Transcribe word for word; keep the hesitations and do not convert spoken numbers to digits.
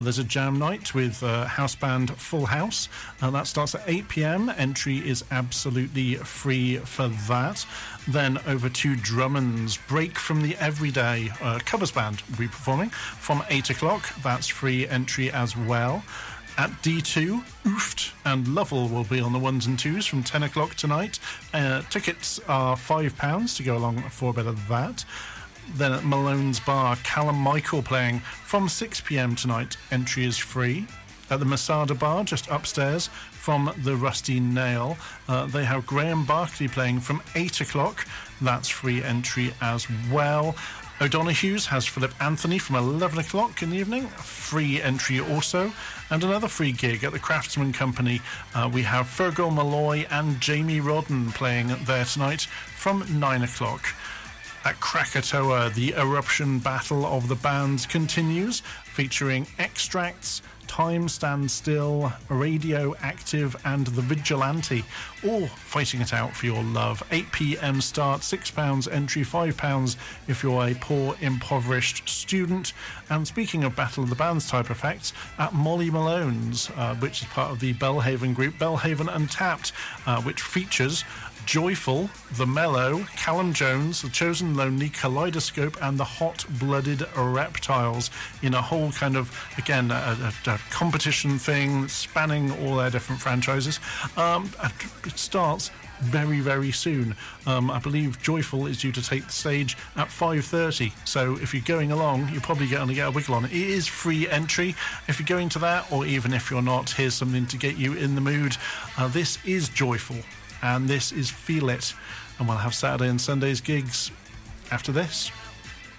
There's a jam night with uh, house band Full House. Uh, that starts at eight p.m. Entry is absolutely free for that. Then over to Drummond's Break from the Everyday uh, covers band will be performing from eight o'clock. That's free entry as well. At D two, Ooft and Lovell will be on the ones and twos from ten o'clock tonight. Uh, tickets are five pounds to go along for a bit of that. Then at Malone's Bar, Callum Michael playing from six p.m. tonight. Entry is free. At the Masada Bar, just upstairs from the Rusty Nail, uh, they have Graham Barkley playing from eight o'clock. That's free entry as well. O'Donoghue's has Philip Anthony from eleven o'clock in the evening. Free entry also. And another free gig at the Craftsman Company. Uh, we have Fergal Malloy and Jamie Rodden playing there tonight from nine o'clock. At Krakatoa, the eruption battle of the bands continues, featuring Extracts, Time Stands Still, Radioactive and The Vigilante, all fighting it out for your love. eight p.m. start, six pounds entry, five pounds if you're a poor, impoverished student. And speaking of Battle of the Bands type effects, at Molly Malone's, uh, which is part of the Belhaven group, Belhaven Untapped, uh, which features Joyful, The Mellow, Callum Jones, The Chosen Lonely, Kaleidoscope and The Hot-Blooded Reptiles in a whole kind of, again, a, a, a competition thing spanning all their different franchises. Um, it starts very, very soon. Um, I believe Joyful is due to take the stage at five thirty. So if you're going along, you're probably going to get a wiggle on. It is free entry. If you're going to that, or even if you're not, here's something to get you in the mood. Uh, this is Joyful. And this is Feel It. And we'll have Saturday and Sunday's gigs after this.